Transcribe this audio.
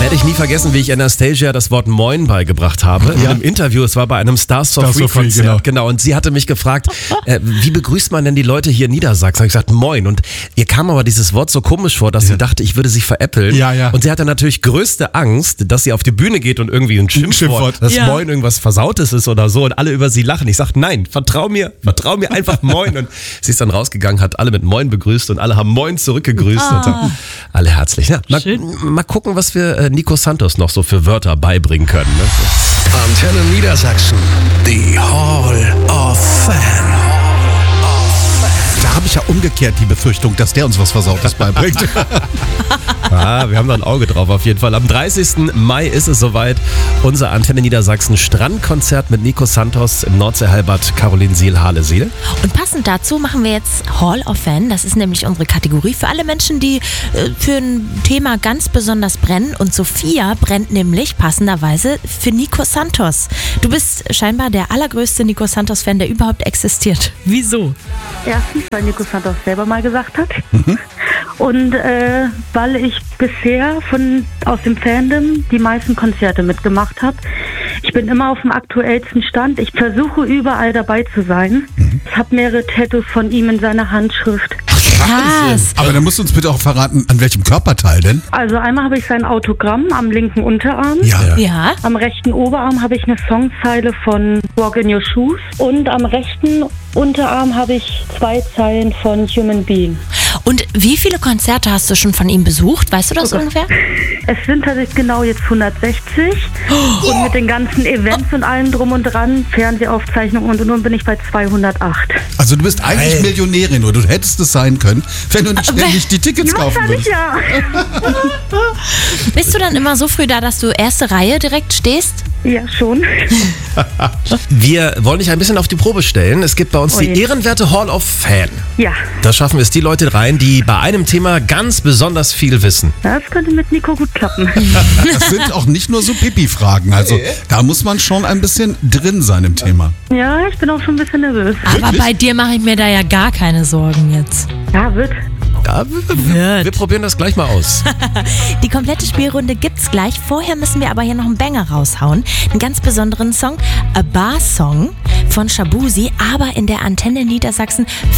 werde ich nie vergessen, wie ich Anastasia das Wort Moin beigebracht habe. In einem Interview, es war bei einem Stars for Free Konzert. Genau. Und sie hatte mich gefragt, wie begrüßt man denn die Leute hier in Niedersachsen? Habe ich gesagt, Moin. Und ihr kam aber dieses Wort so komisch vor, dass sie dachte, ich würde sie veräppeln. Ja. Und sie hatte natürlich größte Angst, dass sie auf die Bühne geht und irgendwie ein Schimpfwort, dass Moin irgendwas Versautes ist oder so und alle über sie lachen. Ich sage, nein, vertrau mir einfach Moin. Und sie ist dann rausgegangen, hat alle mit Moin begrüßt und alle haben Moin zurückgegrüßt. Und alle herzlich. Ja, mal gucken, was wir Nico Santos noch so für Wörter beibringen können. Ne? Antenne Niedersachsen, die Hall of Fame. Da habe ich ja umgekehrt die Befürchtung, dass der uns was Versautes beibringt. Wir haben da ein Auge drauf auf jeden Fall. Am 30. Mai ist es soweit. Unser Antenne Niedersachsen Strandkonzert mit Nico Santos im Nordseehallenbad Carolinsiel-Halle-Siel. Und passend dazu machen wir jetzt Hall of Fame. Das ist nämlich unsere Kategorie für alle Menschen, die für ein Thema ganz besonders brennen. Und Sophia brennt nämlich passenderweise für Nico Santos. Du bist scheinbar der allergrößte Nico Santos-Fan, der überhaupt existiert. Wieso? Erstens, weil Nico Santos selber mal gesagt hat. Und weil ich bisher aus dem Fandom die meisten Konzerte mitgemacht habe. Ich bin immer auf dem aktuellsten Stand. Ich versuche überall dabei zu sein. Ich habe mehrere Tattoos von ihm in seiner Handschrift. Krass. Aber dann musst du uns bitte auch verraten, an welchem Körperteil denn? Also einmal habe ich sein Autogramm am linken Unterarm. Ja. Am rechten Oberarm habe ich eine Songzeile von Walk in Your Shoes. Und am rechten Unterarm habe ich 2 Zeilen von Human Being. Und wie viele Konzerte hast du schon von ihm besucht? Weißt du das ungefähr? Es sind tatsächlich genau jetzt 160. Und mit den ganzen Events und allem drum und dran, Fernsehaufzeichnungen und nun bin ich bei 208. Also du bist eigentlich Millionärin, oder du hättest es sein können, wenn du nicht ständig die Tickets kaufen würdest. Ja. Bist du dann immer so früh da, dass du erste Reihe direkt stehst? Ja, schon. Wir wollen dich ein bisschen auf die Probe stellen. Es gibt bei uns die ehrenwerte Hall of Fame. Ja. Da schaffen wir es die Leute rein, die bei einem Thema ganz besonders viel wissen. Das könnte mit Nico gut klappen. Das sind auch nicht nur so Pipi-Fragen. Also da muss man schon ein bisschen drin sein im Thema. Ja, ich bin auch schon ein bisschen nervös. Aber bei dir mache ich mir da ja gar keine Sorgen jetzt. Ja, wird. Ja, wir probieren das gleich mal aus. Die komplette Spielrunde gibt's gleich. Vorher müssen wir aber hier noch einen Banger raushauen. Einen ganz besonderen Song. A Bar Song von Shabuzi, aber in der Antenne Niedersachsen